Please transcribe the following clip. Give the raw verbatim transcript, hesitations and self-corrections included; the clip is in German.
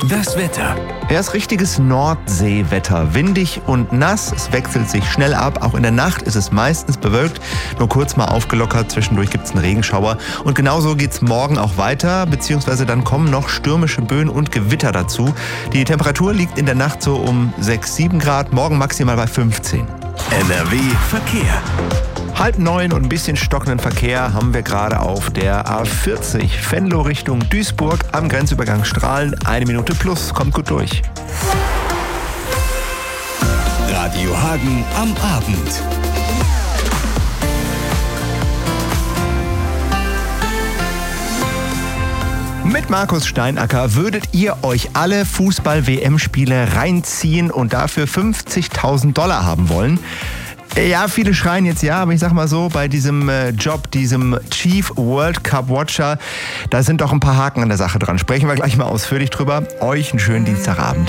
Das Wetter. Ja, ist richtiges Nordseewetter. Windig und nass, es wechselt sich schnell ab. Auch in der Nacht ist es meistens bewölkt, nur kurz mal aufgelockert. Zwischendurch gibt es einen Regenschauer. Und genauso geht es morgen auch weiter, beziehungsweise dann kommen noch stürmische Böen und Gewitter dazu. Die Temperatur liegt in der Nacht so um sechs, sieben Grad, morgen maximal bei fünfzehn. N R W Verkehr. Halb neun und ein bisschen stockenden Verkehr haben wir gerade auf der A vierzig Venlo Richtung Duisburg am Grenzübergang Strahlen. Eine Minute plus, kommt gut durch. Radio Hagen am Abend. Mit Markus Steinacker würdet ihr euch alle Fußball-W M-Spiele reinziehen und dafür fünfzigtausend Dollar haben wollen? Ja, viele schreien jetzt ja, aber ich sag mal so, bei diesem äh, Job, diesem Chief World Cup Watcher, da sind doch ein paar Haken an der Sache dran. Sprechen wir gleich mal ausführlich drüber. Euch einen schönen Dienstagabend.